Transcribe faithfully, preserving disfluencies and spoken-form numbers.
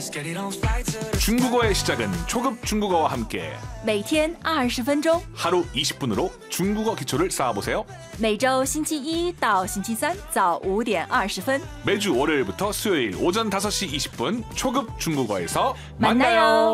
중국어의 시작은 초급 중국어와 함께 每天二十分钟， 하루 이십 분으로 중국어 기초를 쌓아보세요. 每周星期一到星期三早五点二十分， 매주 월요일부터 수요일 오전 다섯 시 이십 분 초급 중국어에서 만나요. 만나요.